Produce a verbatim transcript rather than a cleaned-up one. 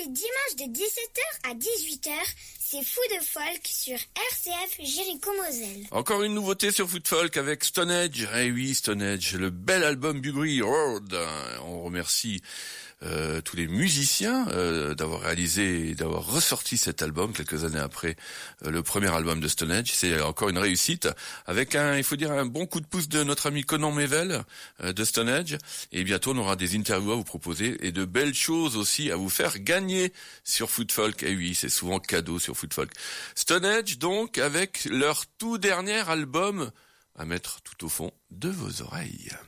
dimanche de dix-sept heures à dix-huit heures, c'est Fou de Folk sur R C F Jéricho-Moselle. Encore une nouveauté sur Foot Folk avec Stonehenge. Eh oui, Stonehenge, le bel album Buggery Road. On remercie euh, tous les musiciens euh, d'avoir réalisé et d'avoir ressorti cet album quelques années après euh, le premier album de Stonehenge. C'est encore une réussite avec un, il faut dire, un bon coup de pouce de notre ami Conan Mével euh, de Stonehenge. Et bientôt, on aura des interviews à vous proposer et de belles choses aussi à vous faire gagner sur Foot Folk. Eh oui, c'est souvent cadeau sur Foot Folk. Stonehenge, donc, avec leur tout dernier album à mettre tout au fond de vos oreilles.